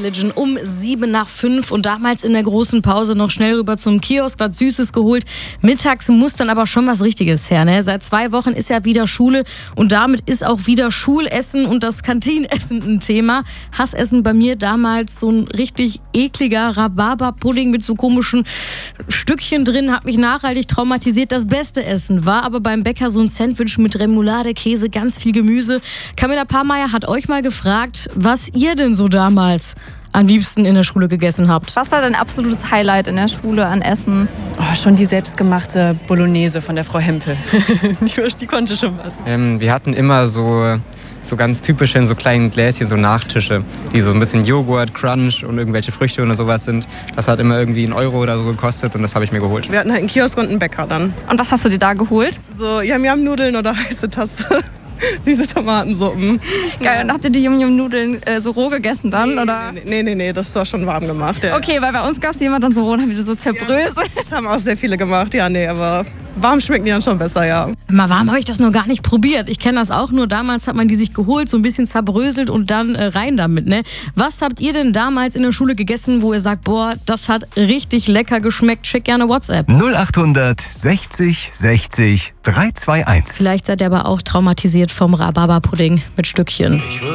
Religion um 7:05 und damals in der großen Pause noch schnell rüber zum Kiosk, was Süßes geholt. Mittags muss dann aber schon was Richtiges her, ne? Seit 2 Wochen ist ja wieder Schule und damit ist auch wieder Schulessen und das Kantinenessen ein Thema. Hassessen bei mir damals so ein richtig ekliger Rhabarberpudding mit so komischen Stückchen drin, hat mich nachhaltig traumatisiert. Das beste Essen war aber beim Bäcker so ein Sandwich mit Remoulade, Käse, ganz viel Gemüse. Camilla Pahrmeier hat euch mal gefragt, was ihr denn so damals am liebsten in der Schule gegessen habt. Was war dein absolutes Highlight in der Schule an Essen? Oh, schon die selbstgemachte Bolognese von der Frau Hempel. Die konnte schon was. Wir hatten immer so ganz typisch in so kleinen Gläschen so Nachtische, die so ein bisschen Joghurt, Crunch und irgendwelche Früchte oder sowas sind. Das hat immer irgendwie 1 Euro oder so gekostet und das habe ich mir geholt. Wir hatten halt einen Kiosk und einen Bäcker dann. Und was hast du dir da geholt? So Yum-Yum-Nudeln oder heiße Tasse. Diese Tomatensuppen. Geil, und habt ihr die Yum-Yum-Nudeln so roh gegessen dann? Oder? Nee, das war schon warm gemacht. Ja. Okay, weil bei uns gab es jemand dann so roh und haben die so zerbröselt. Ja, das haben auch sehr viele gemacht, ja, nee, aber warm schmecken die dann schon besser, ja. Mal warm habe ich das noch gar nicht probiert. Ich kenne das auch, nur damals hat man die sich geholt, so ein bisschen zerbröselt und dann rein damit, ne? Was habt ihr denn damals in der Schule gegessen, wo ihr sagt, boah, das hat richtig lecker geschmeckt? Schick gerne WhatsApp. 0800 60 60 321. Vielleicht seid ihr aber auch traumatisiert vom Rhabarberpudding mit Stückchen.